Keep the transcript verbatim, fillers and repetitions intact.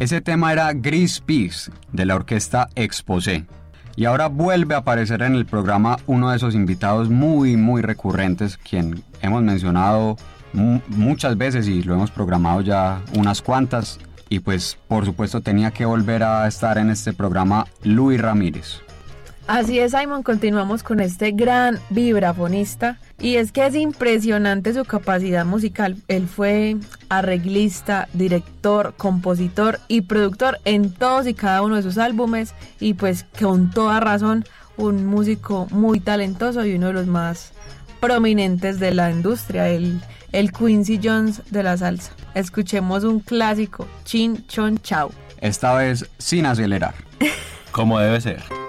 Ese tema era Gris Peace, de la orquesta Exposé. Y ahora vuelve a aparecer en el programa uno de esos invitados muy, muy recurrentes, quien hemos mencionado m- muchas veces y lo hemos programado ya unas cuantas. Y pues, por supuesto, tenía que volver a estar en este programa Luis Ramírez. Así es, Simon, continuamos con este gran vibrafonista y es que es impresionante su capacidad musical. Él fue arreglista, director, compositor y productor en todos y cada uno de sus álbumes y pues con toda razón un músico muy talentoso y uno de los más prominentes de la industria, el, el Quincy Jones de la salsa. Escuchemos un clásico, Chin Chon Chao. Esta vez sin acelerar. Como debe ser.